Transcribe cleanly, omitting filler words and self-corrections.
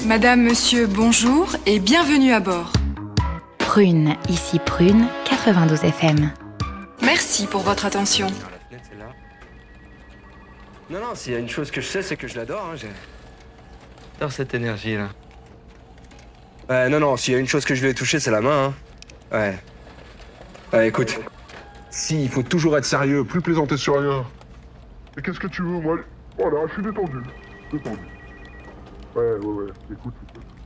Madame, monsieur, bonjour et bienvenue à bord. Prune, ici Prune, 92 FM. Merci pour votre attention. La fenêtre, c'est là. Non, s'il y a une chose que je sais, c'est que je l'adore. J'adore cette énergie-là. Non, s'il y a une chose que je lui ai touchée, c'est la main. Ouais, écoute. Si, il faut toujours être sérieux, plus plaisanter sur rien. Et qu'est-ce que tu veux, moi? Voilà, je suis détendu. Ouais, écoute.